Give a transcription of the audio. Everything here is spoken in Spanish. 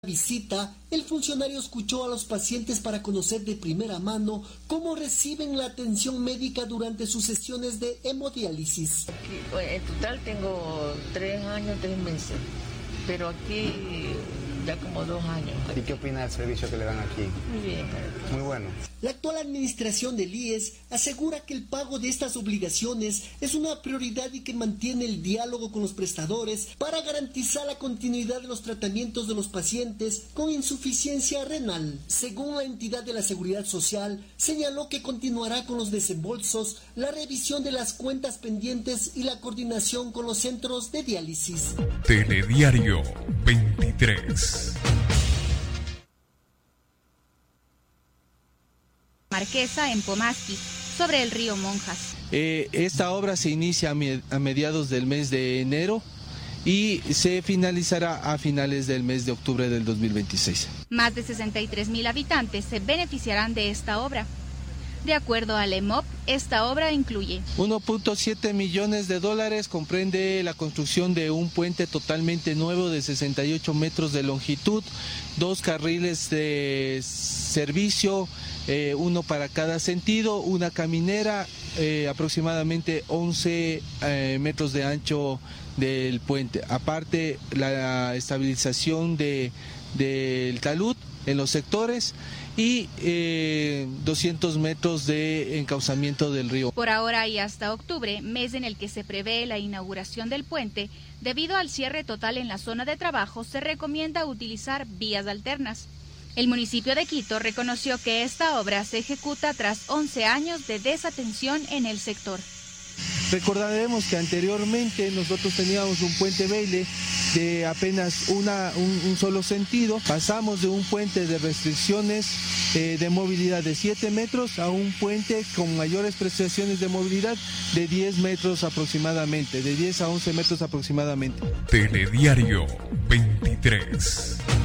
visita, el funcionario escuchó a los pacientes para conocer de primera mano cómo reciben la atención médica durante sus sesiones de hemodiálisis. En total tengo 3 años, 3 meses, pero aquí ya como 2 años. ¿Y qué opina del servicio que le dan aquí? Muy bien. Muy bueno. La actual administración del IES asegura que el pago de estas obligaciones es una prioridad y que mantiene el diálogo con los prestadores para garantizar la continuidad de los tratamientos de los pacientes con insuficiencia renal. Según la entidad de la Seguridad Social, señaló que continuará con los desembolsos, la revisión de las cuentas pendientes y la coordinación con los centros de diálisis. Telediario 23. Marquesa en Pomasqui, sobre el río Monjas. Esta obra se inicia a mediados del mes de enero y se finalizará a finales del mes de octubre del 2026. Más de 63,000 habitantes se beneficiarán de esta obra. De acuerdo al EMOP, esta obra incluye 1.7 millones de dólares, comprende la construcción de un puente totalmente nuevo de 68 metros de longitud, 2 carriles de servicio, uno para cada sentido, una caminera, aproximadamente 11 metros de ancho del puente. Aparte, la estabilización del talud en los sectores y 200 metros de encauzamiento del río. Por ahora y hasta octubre, mes en el que se prevé la inauguración del puente, debido al cierre total en la zona de trabajo, se recomienda utilizar vías alternas. El municipio de Quito reconoció que esta obra se ejecuta tras 11 años de desatención en el sector. Recordaremos que anteriormente nosotros teníamos un puente Beile de apenas un solo sentido. Pasamos de un puente de restricciones de movilidad de 7 metros a un puente con mayores prestaciones de movilidad de 10 metros aproximadamente, de 10 a 11 metros aproximadamente. Telediario 23.